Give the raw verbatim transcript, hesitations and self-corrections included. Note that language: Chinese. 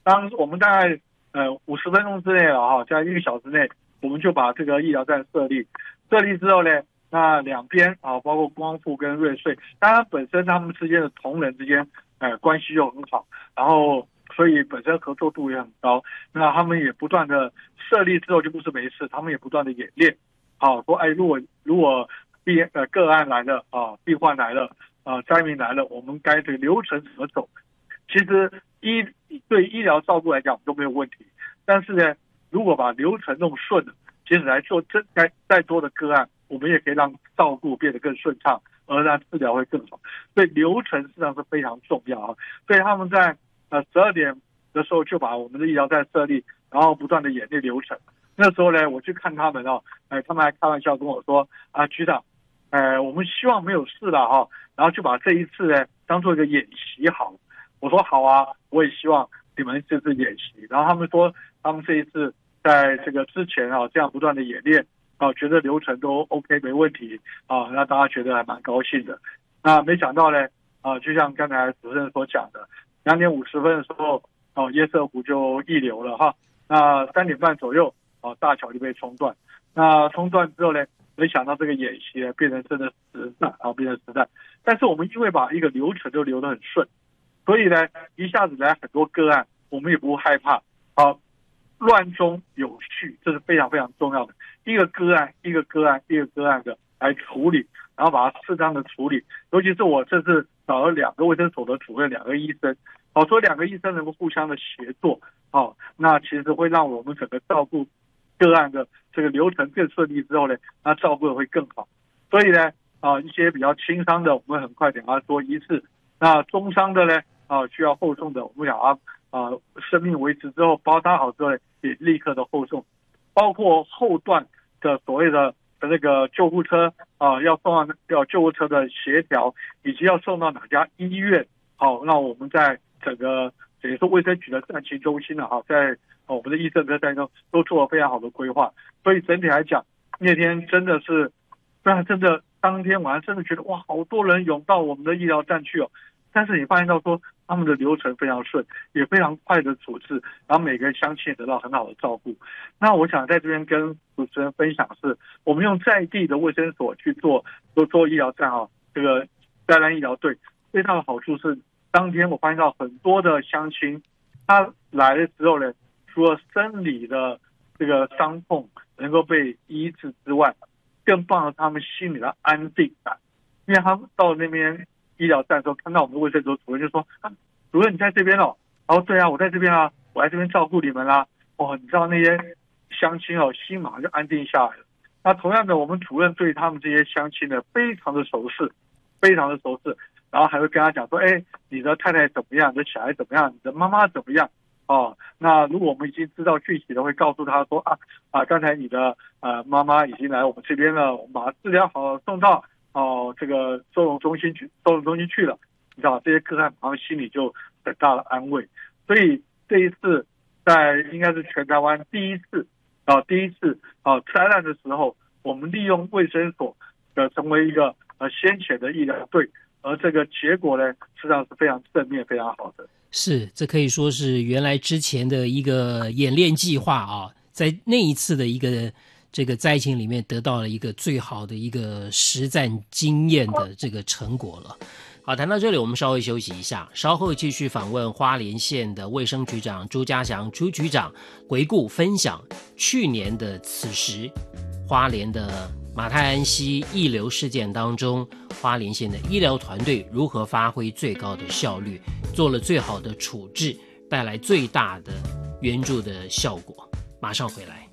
当我们大概呃五十分钟之内了哈，在一个小时内，我们就把这个医疗站设立。设立之后呢，那两边啊，包括光复跟瑞穗，当然本身他们之间的同仁之间呃关系就很好，然后所以本身合作度也很高。那他们也不断的设立之后就不是没事，他们也不断的演练。好，说哎，如果如果病呃个案来了啊，病患来了啊，灾民来了，我们该这个流程怎么走？其实医对医疗照顾来讲都没有问题，但是呢，如果把流程弄顺了，即使来做这该再多的个案，我们也可以让照顾变得更顺畅，而让治疗会更好。所以流程实际上是非常重要啊。所以他们在呃十二点的时候就把我们的医疗站设立，然后不断的演练流程。那时候呢，我去看他们哦，哎，他们还开玩笑跟我说啊，局长，呃，我们希望没有事了哈、哦，然后就把这一次呢当做一个演习好。我说好啊，我也希望你们这次演习。然后他们说，他们这一次在这个之前啊，这样不断的演练啊，觉得流程都 OK 没问题啊，让大家觉得还蛮高兴的。那没想到呢，啊，就像刚才主持人所讲的，两点五十分的时候，哦、啊，堰塞湖就溢流了哈。那三点半左右，哦、啊，大桥就被冲断。那冲断之后呢，没想到这个演习呢变成真的实战啊，变成实战。但是我们因为把一个流程都流得很顺。所以呢，一下子来很多个案，我们也不害怕。好，乱中有序，这是非常非常重要的。一个个案，一个个案，一个个案的来处理，然后把它适当的处理。尤其是我这次找了两个卫生所的主任，两个医生，好，说两个医生能够互相的协作，好，那其实会让我们整个照顾个案的这个流程更顺利之后呢，那照顾的会更好。所以呢，啊，一些比较轻伤的，我们很快给他做医治；那中伤的呢？啊，需要后送的，我们想啊，啊，生命维持之后，包扎好之后，也立刻的后送，包括后段的所谓的那个救护车啊，要送到要救护车的协调，以及要送到哪家医院，好，那我们在整个等于说卫生局的战情中心呢，哈，在我们的医政科战中都做了非常好的规划，所以整体来讲，那天真的是，那真的当天晚上真的觉得哇，好多人涌到我们的医疗站去哦。但是你发现到说他们的流程非常顺，也非常快的处置，然后每个乡亲也得到很好的照顾。那我想在这边跟主持人分享是，我们用在地的卫生所去做做做医疗站啊，这个灾难医疗队最大的好处是，当天我发现到很多的乡亲，他来的时候呢，除了生理的这个伤痛能够被医治之外，更棒的他们心里的安定感，因为他们到那边医疗站的时候，看到我们的卫生所主任就说：“啊，主任你在这边哦。”然后对啊，我在这边啊，我在这边照顾你们啦、啊。哦，你知道那些乡亲哦，心马上就安定下来了。那同样的，我们主任对他们这些乡亲呢，非常的熟识，非常的熟识，然后还会跟他讲说：“哎，你的太太怎么样？你的小孩怎么样？你的妈妈怎么样？”哦，那如果我们已经知道具体的，会告诉他说：“啊啊，刚才你的呃妈妈已经来我们这边了，我们把她治疗好，送到。”哦，这个收容中心去，收容中心去了，你知道这些个案，他们心里就很大的安慰。所以这一次，在应该是全台湾第一次啊，第一次啊灾难的时候，我们利用卫生所呃成为一个呃先遣的医疗队，而这个结果呢，实际上是非常正面、非常好的。 是，这可以说是原来之前的一个演练计划啊，在那一次的一个。这个灾情里面得到了一个最好的一个实战经验的这个成果了。好，谈到这里我们稍微休息一下，稍后继续访问花莲县的卫生局长朱家祥朱局长，回顾分享去年的此时花莲的马太安溪溢流事件当中，花莲县的医疗团队如何发挥最高的效率，做了最好的处置，带来最大的援助的效果。马上回来。